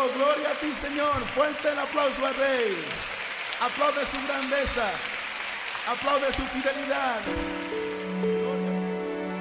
gloria a ti, Señor. Fuerte el aplauso al Rey. Aplaude su grandeza, aplaude su fidelidad.